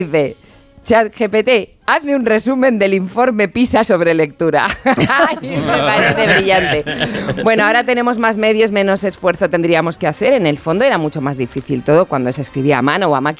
Dice, ChatGPT, hazme un resumen del informe PISA sobre lectura. Ay, me parece brillante. Bueno, ahora tenemos más medios, menos esfuerzo tendríamos que hacer. En el fondo era mucho más difícil todo cuando se escribía a mano o a máquina.